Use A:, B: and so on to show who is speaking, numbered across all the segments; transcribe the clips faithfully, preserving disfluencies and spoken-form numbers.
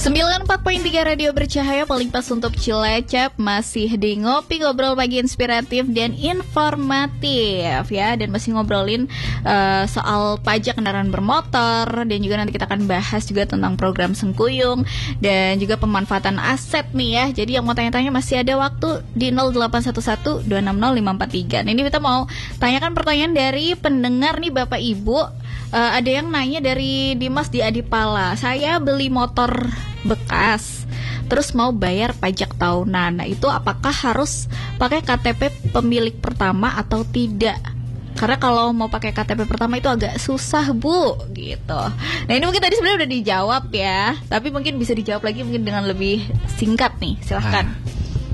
A: sembilan puluh empat koma tiga Radio Bercahaya, paling pas untuk Cilacap. Masih di Ngopi Ngobrol pagi inspiratif dan informatif ya. Dan masih ngobrolin uh, soal pajak kendaraan bermotor. Dan juga nanti kita akan bahas juga tentang program Sengkuyung dan juga pemanfaatan aset nih ya. Jadi yang mau tanya-tanya masih ada waktu di nol delapan satu satu dua enam nol lima empat tiga. Nah, ini kita mau tanyakan pertanyaan dari pendengar nih Bapak Ibu. Uh, ada yang nanya dari Dimas di Adipala. Saya beli motor bekas, terus mau bayar pajak tahunan. Nah, itu apakah harus pakai K T P pemilik pertama atau tidak? Karena kalau mau pakai K T P pertama itu agak susah, Bu, gitu. Nah, ini mungkin tadi sebenarnya udah dijawab ya, tapi mungkin bisa dijawab lagi mungkin dengan lebih singkat nih. Silahkan.
B: Nah,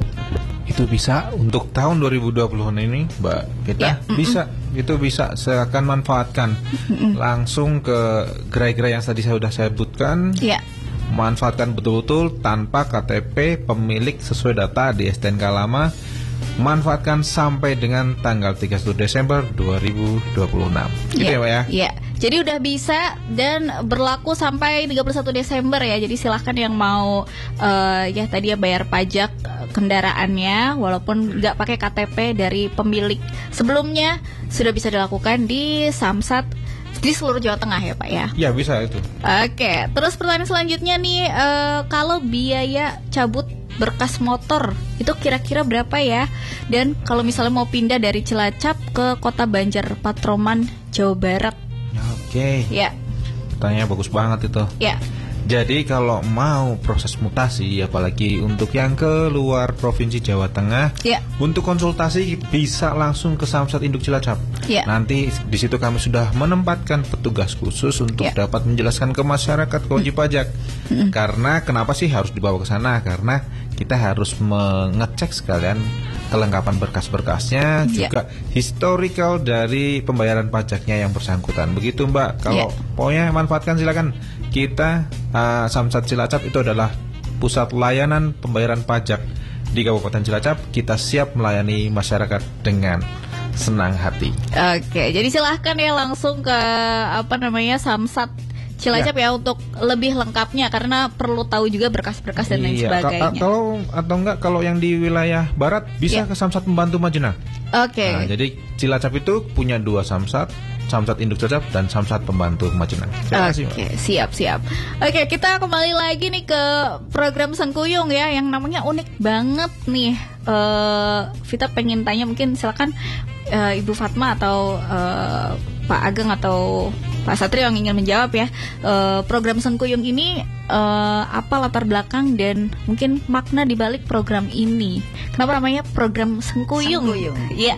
B: itu bisa untuk tahun dua ribu dua puluh ini, Mbak Kita ya, bisa itu bisa saya akan manfaatkan langsung ke gerai-gerai yang tadi saya sudah sebutkan.
A: Ya.
B: Manfaatkan betul-betul tanpa K T P pemilik sesuai data di S T N K lama. Manfaatkan sampai dengan tanggal tiga puluh satu Desember dua ribu dua puluh enam. Gitu ya, ya Pak ya?
A: Iya. Jadi udah bisa dan berlaku sampai tiga puluh satu Desember ya. Jadi silahkan yang mau uh, ya tadi ya bayar pajak kendaraannya walaupun nggak pakai K T P dari pemilik sebelumnya sudah bisa dilakukan di Samsat di seluruh Jawa Tengah ya Pak ya?
B: Ya bisa itu.
A: Oke, terus pertanyaan selanjutnya nih, uh, kalau biaya cabut berkas motor itu kira-kira berapa ya? Dan kalau misalnya mau pindah dari Cilacap ke Kota Banjar Patroman, Jawa Barat?
B: Ya, oke. Okay.
A: Ya.
B: Pertanyaannya bagus banget itu.
A: Ya.
B: Jadi kalau mau proses mutasi, apalagi untuk yang keluar Provinsi Jawa Tengah,
A: ya. Untuk
B: konsultasi bisa langsung ke Samsat Induk Cilacap.
A: Ya.
B: Nanti di situ kami sudah menempatkan petugas khusus untuk ya. dapat menjelaskan ke masyarakat wajib pajak. Hmm. Karena kenapa sih harus dibawa ke sana? Karena kita harus mengecek sekalian kelengkapan berkas-berkasnya, ya. juga historical dari pembayaran pajaknya yang bersangkutan. Begitu Mbak. Kalau ya. pokoknya manfaatkan silakan. Kita uh, Samsat Cilacap itu adalah pusat layanan pembayaran pajak di Kabupaten Cilacap. Kita siap melayani masyarakat dengan senang hati.
A: Oke, jadi silahkan ya langsung ke apa namanya Samsat Cilacap ya, ya untuk lebih lengkapnya karena perlu tahu juga berkas-berkas dan lain
B: iya,
A: sebagainya.
B: Kalau atau enggak kalau yang di wilayah barat bisa ya. ke Samsat Pembantu Majenang.
A: Oke.
B: Nah, jadi Cilacap itu punya dua Samsat, Samsat Induk Cilacap dan Samsat Pembantu Majenang.
A: Oke, okay, siap-siap. Oke, okay, kita kembali lagi nih ke program Sengkuyung ya, yang namanya unik banget nih. Uh, Vita pengen tanya, mungkin silakan uh, Ibu Fatma atau uh, Pak Ageng atau Pak Satrio yang ingin menjawab ya. Uh, program Sengkuyung ini uh, apa latar belakang dan mungkin makna di balik program ini? Kenapa namanya program Sengkuyung?
C: Sengkuyung.
A: Iya.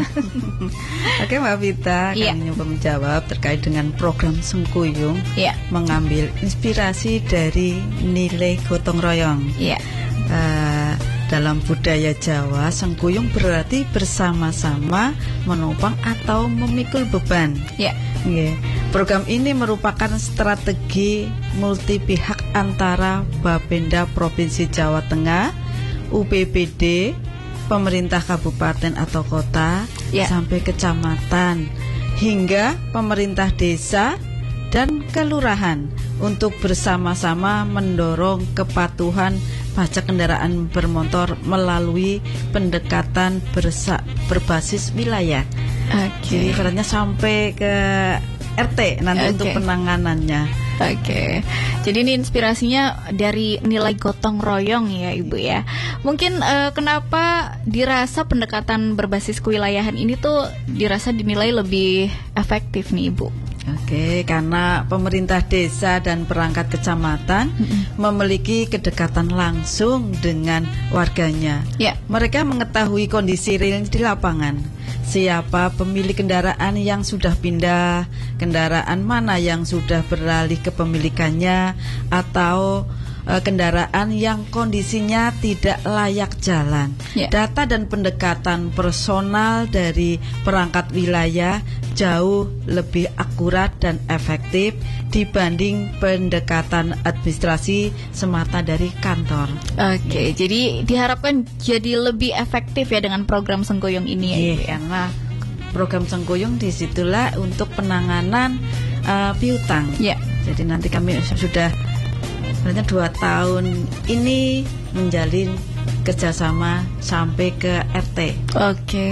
C: Oke Mbak Vita,
A: yeah.
C: kami nyoba menjawab terkait dengan program Sengkuyung.
A: Yeah.
C: Mengambil inspirasi dari nilai gotong royong.
A: Iya. Yeah.
C: Uh, Dalam budaya Jawa, sengkuyung berarti bersama-sama menopang atau memikul beban.
A: Ya.
C: Yeah. Program ini merupakan strategi multi pihak antara Bapenda Provinsi Jawa Tengah, U P B D, pemerintah kabupaten atau kota, yeah. sampai kecamatan, hingga pemerintah desa dan kelurahan untuk bersama-sama mendorong kepatuhan pajak kendaraan bermotor melalui pendekatan bersa- berbasis wilayah.
A: Okay.
C: Jadi ibaratnya sampai ke R T nanti okay. untuk penanganannya.
A: Oke, okay. Jadi ini inspirasinya dari nilai gotong royong ya Ibu ya. Mungkin uh, kenapa dirasa pendekatan berbasis kewilayahan ini tuh dirasa dinilai lebih efektif nih Ibu?
C: Oke, karena pemerintah desa dan perangkat kecamatan mm-hmm. memiliki kedekatan langsung dengan warganya.
A: Yeah.
C: Mereka mengetahui kondisi real di lapangan. Siapa pemilik kendaraan yang sudah pindah, kendaraan mana yang sudah beralih kepemilikannya, atau uh, kendaraan yang kondisinya tidak layak jalan. Yeah. Data dan pendekatan personal dari perangkat wilayah jauh lebih akurat dan efektif dibanding pendekatan administrasi semata dari kantor.
A: Oke, okay, jadi diharapkan jadi lebih efektif ya dengan program Sengkuyung ini ya.
C: Iya, karena program Sengkuyung disitulah untuk penanganan uh, piutang.
A: Ya.
C: Jadi nanti kami sudah Sebenarnya dua tahun ini menjalin kerjasama sampai ke R T.
A: Oke.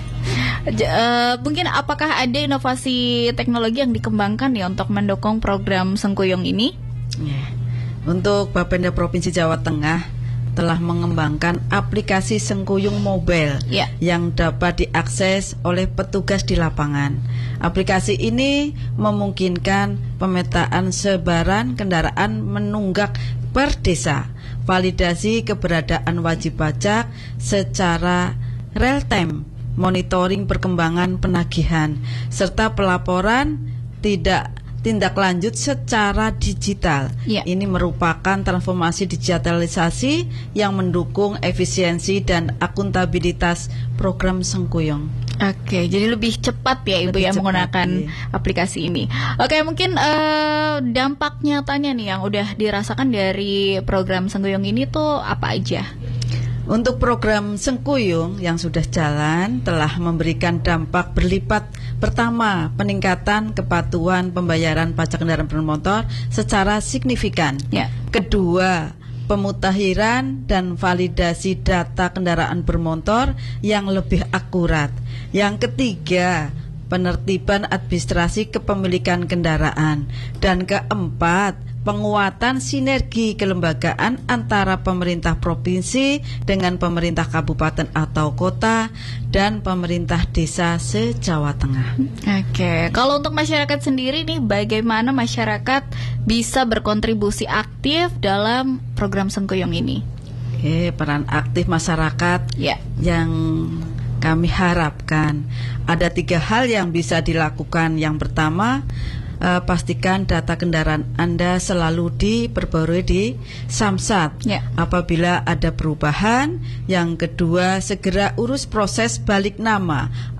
A: J- uh, mungkin apakah ada inovasi teknologi yang dikembangkan ya untuk mendukung program Sengkuyung ini?
C: Ya. Untuk Bapenda Provinsi Jawa Tengah telah mengembangkan aplikasi Sengkuyung Mobile
A: Ya.
C: yang dapat diakses oleh petugas di lapangan. Aplikasi ini memungkinkan pemetaan sebaran kendaraan menunggak per desa, validasi keberadaan wajib pajak secara real time, monitoring perkembangan penagihan, serta pelaporan tidak tindak lanjut secara digital.
A: Ya.
C: Ini merupakan transformasi digitalisasi yang mendukung efisiensi dan akuntabilitas program Sengkuyung.
A: Oke, jadi lebih cepat ya Ibu
C: Lebih
A: ya
C: cepat,
A: menggunakan
C: iya.
A: aplikasi ini. Oke, mungkin eh, dampak nyatanya nih yang udah dirasakan dari program Sengkuyung ini tuh apa aja?
C: Untuk program Sengkuyung yang sudah jalan telah memberikan dampak berlipat. Pertama, peningkatan kepatuhan pembayaran pajak kendaraan bermotor secara signifikan.
A: Ya.
C: Kedua, pemutakhiran dan validasi data kendaraan bermotor yang lebih akurat. Yang ketiga, penertiban administrasi kepemilikan kendaraan. Dan keempat, penguatan sinergi kelembagaan antara pemerintah provinsi dengan pemerintah kabupaten atau kota dan pemerintah desa se-Jawa Tengah.
A: Oke, kalau untuk masyarakat sendiri nih, bagaimana masyarakat bisa berkontribusi aktif dalam program Sengkuyung ini?
C: Oke, peran aktif masyarakat
A: Ya.
C: yang kami harapkan ada tiga hal yang bisa dilakukan. Yang pertama, Uh, pastikan data kendaraan Anda selalu diperbarui di Samsat.
A: Ya.
C: Apabila ada perubahan. Yang kedua, segera urus proses balik nama.